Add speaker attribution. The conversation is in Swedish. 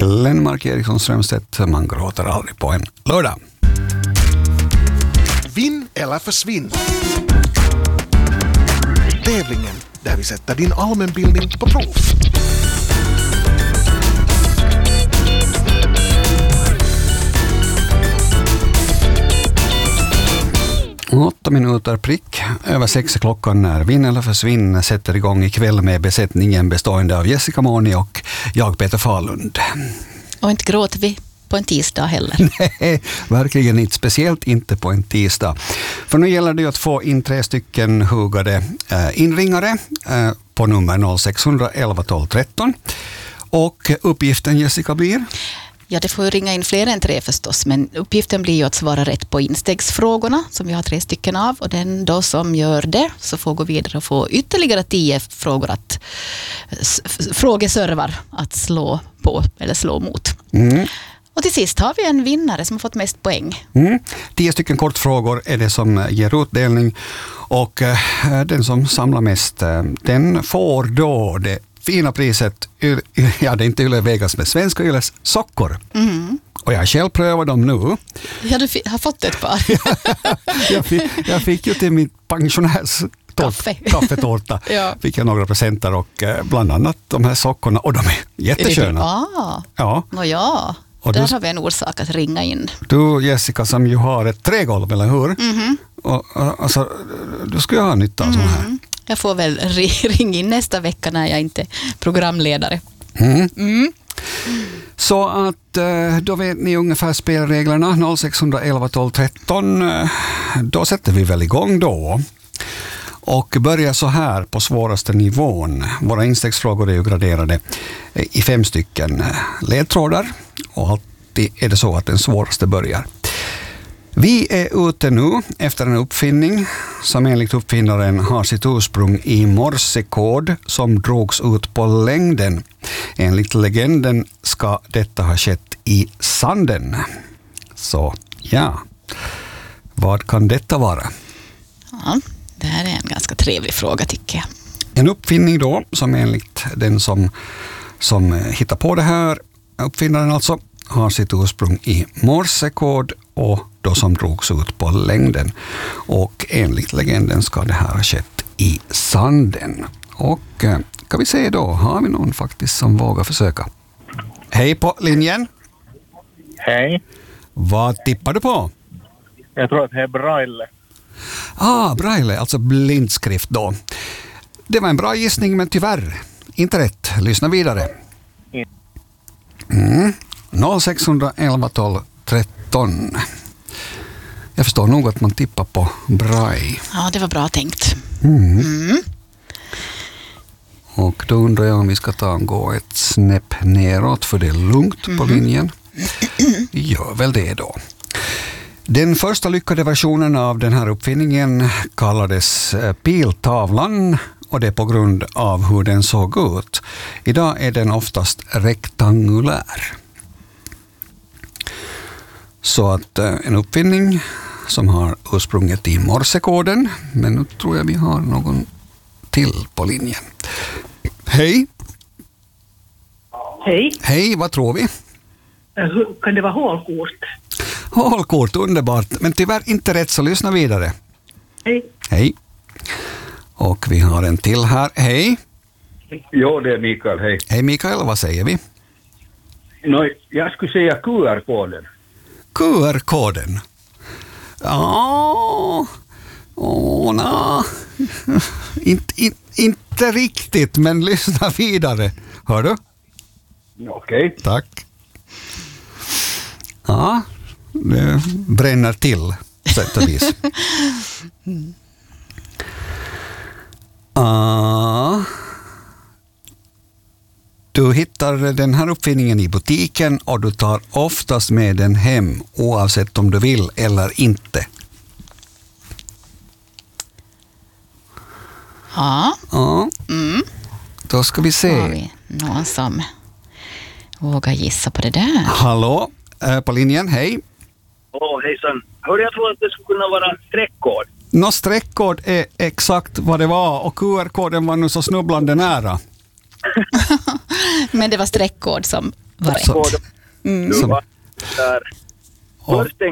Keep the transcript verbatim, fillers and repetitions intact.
Speaker 1: Lennmark Eriksson Strömstedt. Man gråter aldrig på en lördag.
Speaker 2: Vinn eller försvinn. Tävlingen där vi sätter din allmänbildning på prov.
Speaker 1: Åtta minuter prick över sex klockan när Vinn eller försvinn sätter igång ikväll med besättningen bestående av Jessica Moni och jag Peter Falund.
Speaker 3: Och inte gråter vi på en tisdag heller.
Speaker 1: Nej, verkligen inte. Speciellt inte på en tisdag. För nu gäller det att få in tre stycken hugade eh, inringare eh, på nummer noll sex ett ett tolv tretton. Och uppgiften, Jessica, blir?
Speaker 3: Ja, det får ju ringa in fler än tre förstås, men uppgiften blir ju att svara rätt på instegsfrågorna som vi har tre stycken av, och den då som gör det så får gå vidare och få ytterligare tio frågor att frågeservar att slå på eller slå mot.
Speaker 1: Mm.
Speaker 3: Och till sist har vi en vinnare som har fått mest poäng.
Speaker 1: Mm. Tio stycken kortfrågor är det som ger utdelning, och eh, den som samlar mest eh, den får då det fina priset, ja, det är inte Yle Vegas med svenska Yles sockor. Mm. Och jag själv prövar dem nu.
Speaker 3: Ja, du har fått ett par.
Speaker 1: jag, fick, jag fick ju till min pensionärs
Speaker 3: Kaffe.
Speaker 1: kaffetårta. Ja. Fick jag några presenter och eh, bland annat de här sockorna, och de är jättesköna.
Speaker 3: Ah.
Speaker 1: Ja.
Speaker 3: Nå ja, och där du, har vi en orsak att ringa in.
Speaker 1: Du, Jessica, som ju har ett trägolv, eller hur?
Speaker 3: Mm-hmm.
Speaker 1: Och, alltså, du skulle ha nytta av mm. sådana här.
Speaker 3: Jag får väl ringa in nästa vecka när jag inte är programledare.
Speaker 1: Mm.
Speaker 3: Mm.
Speaker 1: Så att då vet ni ungefär spelreglerna. noll sex ett ett tolv tretton. Då sätter vi väl igång då. Och börjar så här på svåraste nivån. Våra instegsfrågor är ju graderade i fem stycken ledtrådar. Och alltid är det så att den svåraste börjar. Vi är ute nu efter en uppfinning som enligt uppfinnaren har sitt ursprung i morsekod som drogs ut på längden. Enligt legenden ska detta ha skett i sanden. Så ja, vad kan detta vara?
Speaker 3: Ja, det här är en ganska trevlig fråga tycker jag.
Speaker 1: En uppfinning då som enligt den som, som hittar på det här, uppfinnaren alltså, har sitt ursprung i morsekod och då som drogs ut på längden. Och enligt legenden ska det här ha skett i sanden. Och kan vi se då, har vi någon faktiskt som vågar försöka? Hej på linjen.
Speaker 4: Hej.
Speaker 1: Vad tippar du på?
Speaker 4: Jag tror att det är braille.
Speaker 1: Ah, braille, alltså blindskrift då. Det var en bra gissning, men tyvärr inte rätt. Lyssna vidare. Mm. noll sex ett ett tolv tretton. Jag förstår nog att man tippar på braille.
Speaker 3: Ja, det var bra tänkt.
Speaker 1: Mm.
Speaker 3: Mm.
Speaker 1: Och då undrar jag om vi ska ta och gå ett snäpp neråt, för det är lugnt mm. på linjen. Vi gör väl det då. Den första lyckade versionen av den här uppfinningen kallades piltavlan, och det är på grund av hur den såg ut. Idag är den oftast rektangulär. Så att en uppfinning som har ursprunget i morsekoden, men nu tror jag vi har någon till på linjen. Hej!
Speaker 5: Hej.
Speaker 1: Hej, vad tror vi?
Speaker 5: Kan det vara hålkort?
Speaker 1: Hålkort, underbart. Men tyvärr inte rätt, så lyssna vidare.
Speaker 5: Hej.
Speaker 1: Hej. Och vi har en till här. Hej.
Speaker 4: Jo, det är Mikael, hej.
Speaker 1: Hej Mikael, vad säger vi?
Speaker 4: No, jag skulle säga Q R-koden.
Speaker 1: Q R-koden? Ja... Åh, na. Inte, in, inte riktigt, men lyssna vidare. Hör du?
Speaker 4: Okej. Okay.
Speaker 1: Tack. Ja, det bränner till, sätt och vis. Ja. Du hittar den här uppfinningen i butiken och du tar oftast med den hem, oavsett om du vill eller inte.
Speaker 3: Ja.
Speaker 1: Ja.
Speaker 3: Mm.
Speaker 1: Då ska vi se.
Speaker 3: Har vi någon som vågar gissa på det där?
Speaker 1: Hallå, på linjen, hej.
Speaker 6: Åh, oh, hejsan. Hörde jag tror att det skulle kunna vara streckkod.
Speaker 1: Nå, streckkod är exakt vad det var, och Q R-koden var nu så snubblande nära.
Speaker 3: Men det var streckkod som var rätt.
Speaker 1: Så-
Speaker 3: Mm.
Speaker 6: Du
Speaker 1: Som-
Speaker 6: var där.
Speaker 1: Och-
Speaker 6: Först